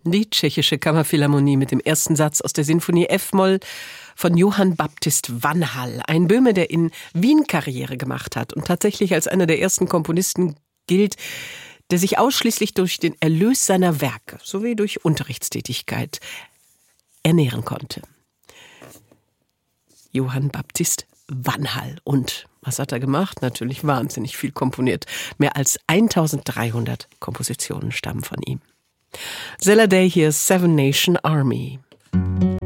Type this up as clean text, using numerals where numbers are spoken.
Die Tschechische Kammerphilharmonie mit dem ersten Satz aus der Sinfonie F-Moll von Johann Baptist Vanhal. Ein Böhme, der in Wien Karriere gemacht hat und tatsächlich als einer der ersten Komponisten gilt, der sich ausschließlich durch den Erlös seiner Werke sowie durch Unterrichtstätigkeit ernähren konnte. Johann Baptist Vanhal. Und was hat er gemacht? Natürlich wahnsinnig viel komponiert. Mehr als 1300 Kompositionen stammen von ihm. Zeller Day, hier Seven Nation Army.